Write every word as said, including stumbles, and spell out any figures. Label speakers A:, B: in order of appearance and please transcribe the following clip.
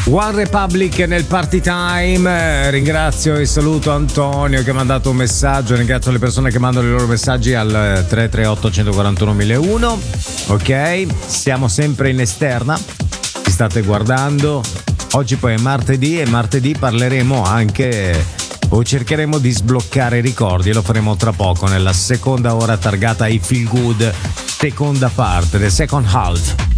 A: One Republic nel Party Time. Ringrazio e saluto Antonio che mi ha mandato un messaggio. Ringrazio le persone che mandano i loro messaggi al tre tre otto uno quattro uno uno zero uno. Ok, siamo sempre in esterna, ci state guardando. Oggi poi è martedì e martedì parleremo anche o cercheremo di sbloccare ricordi e lo faremo tra poco nella seconda ora targata ai Feel Good, seconda parte, the second half.